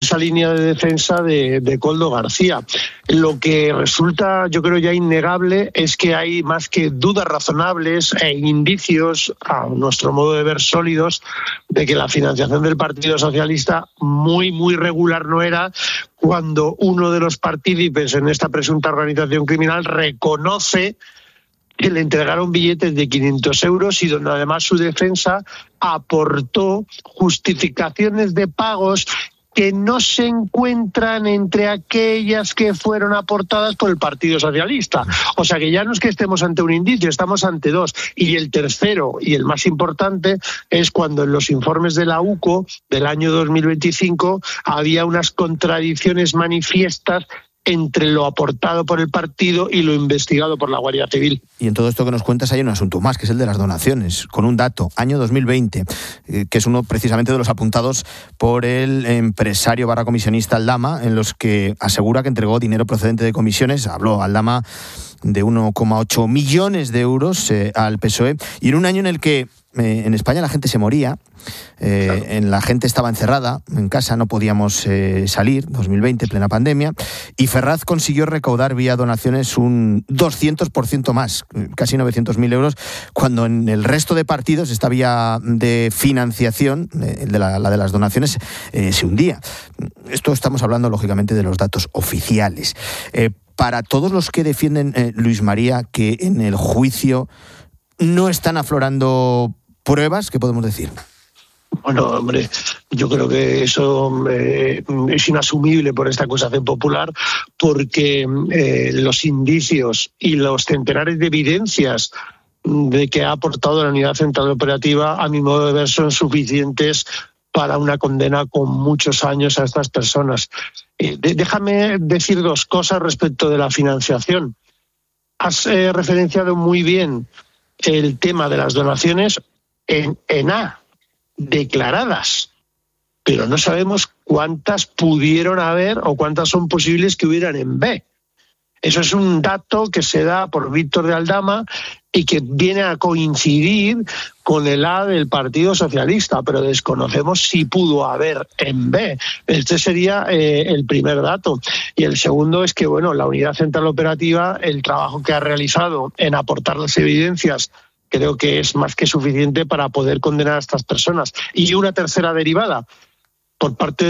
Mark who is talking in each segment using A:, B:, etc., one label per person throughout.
A: esa línea de defensa de Koldo García. Lo que resulta, yo creo, ya innegable es que hay más que dudas razonables e indicios, a nuestro modo de ver sólidos, de que la financiación del Partido Socialista muy, muy regular no era, cuando uno de los partícipes en esta presunta organización criminal reconoce que le entregaron billetes de 500 euros y donde además su defensa aportó justificaciones de pagos que no se encuentran entre aquellas que fueron aportadas por el Partido Socialista. O sea que ya no es que estemos ante un indicio, estamos ante dos. Y el tercero, y el más importante, es cuando en los informes de la UCO del año 2025 había unas contradicciones manifiestas entre lo aportado por el partido y lo investigado por la Guardia Civil.
B: Y en todo esto que nos cuentas hay un asunto más, que es el de las donaciones, con un dato, año 2020, que es uno precisamente de los apuntados por el empresario / comisionista Aldama, en los que asegura que entregó dinero procedente de comisiones. Habló Aldama de 1,8 millones de euros al PSOE, y en un año en el que en España la gente se moría, claro. La gente estaba encerrada en casa, no podíamos salir, 2020, plena pandemia, y Ferraz consiguió recaudar vía donaciones un 200% más, casi 900.000 euros, cuando en el resto de partidos esta vía de financiación, la de las donaciones, se hundía. Esto estamos hablando, lógicamente, de los datos oficiales. Para todos los que defienden, Luis María, que en el juicio no están aflorando pruebas, ¿qué podemos decir?
A: Bueno, hombre, yo creo que eso es inasumible por esta acusación popular, porque los indicios y los centenares de evidencias de que ha aportado la Unidad Central Operativa, a mi modo de ver, son suficientes para una condena con muchos años a estas personas. Déjame decir dos cosas respecto de la financiación. Has referenciado muy bien el tema de las donaciones en A, declaradas, pero no sabemos cuántas pudieron haber o cuántas son posibles que hubieran en B. Eso es un dato que se da por Víctor de Aldama y que viene a coincidir con el A del Partido Socialista, pero desconocemos si pudo haber en B. Este sería el primer dato. Y el segundo es que, bueno, la Unidad Central Operativa, el trabajo que ha realizado en aportar las evidencias, creo que es más que suficiente para poder condenar a estas personas. Y una tercera derivada, por parte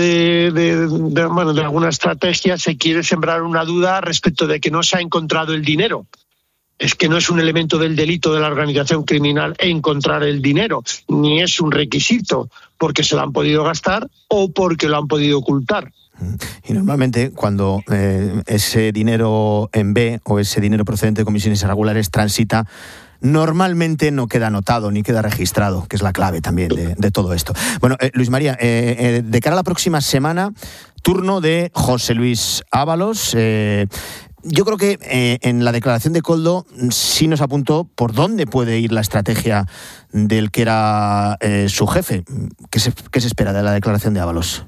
A: de alguna estrategia, se quiere sembrar una duda respecto de que no se ha encontrado el dinero. Es que no es un elemento del delito de la organización criminal encontrar el dinero, ni es un requisito, porque se lo han podido gastar o porque lo han podido ocultar.
B: Y normalmente cuando ese dinero en B o ese dinero procedente de comisiones irregulares transita, normalmente no queda anotado ni queda registrado, que es la clave también de todo esto. Bueno, Luis María, de cara a la próxima semana, turno de José Luis Ábalos. Yo creo que en la declaración de Koldo sí nos apuntó por dónde puede ir la estrategia del que era su jefe. ¿Qué se espera de la declaración de Ábalos?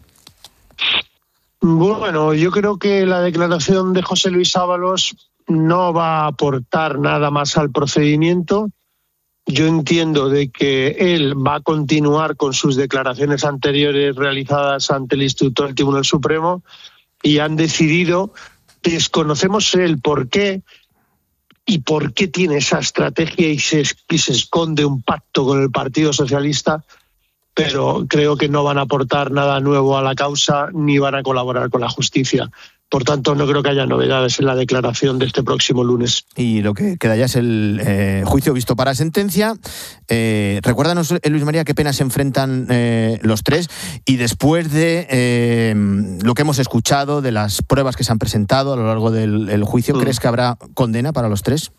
A: Bueno, yo creo que la declaración de José Luis Ábalos no va a aportar nada más al procedimiento. Yo entiendo de que él va a continuar con sus declaraciones anteriores realizadas ante el Instituto del Tribunal Supremo y han decidido, desconocemos el por qué y por qué tiene esa estrategia y se esconde un pacto con el Partido Socialista, pero creo que no van a aportar nada nuevo a la causa ni van a colaborar con la justicia. Por tanto, no creo que haya novedades en la declaración de este próximo lunes.
B: Y lo que queda ya es el juicio visto para sentencia. Recuérdanos, Luis María, qué penas se enfrentan los tres. Y después de lo que hemos escuchado, de las pruebas que se han presentado a lo largo del juicio, ¿crees que habrá condena para los tres?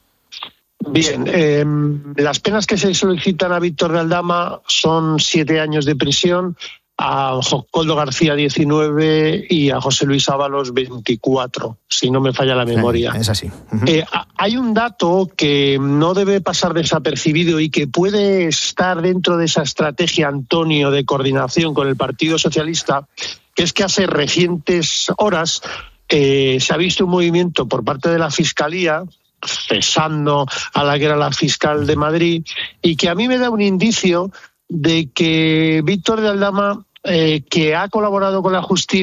A: Bien, las penas que se solicitan a Víctor de Aldama son 7 años de prisión, a Koldo García 19 y a José Luis Ábalos 24, si no me falla la memoria.
B: Es así.
A: Hay un dato que no debe pasar desapercibido y que puede estar dentro de esa estrategia, Antonio, de coordinación con el Partido Socialista, que es que hace recientes horas se ha visto un movimiento por parte de la Fiscalía cesando a la que era la fiscal de Madrid, y que a mí me da un indicio de que Víctor de Aldama, que ha colaborado con la justicia,